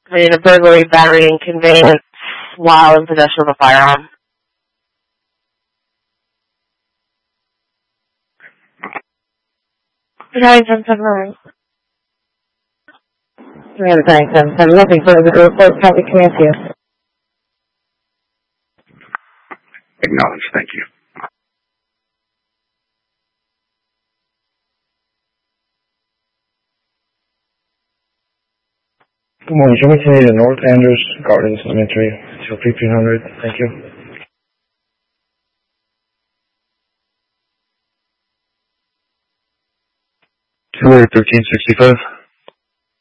committing a burglary, battery, and conveyance while in possession of a firearm. Thanks, I'm looking for the report. How we can answer you. Acknowledge, thank you. Good morning, Jimmy Canada, North Andrews Gardens Elementary, till 1500. Thank you. 21365.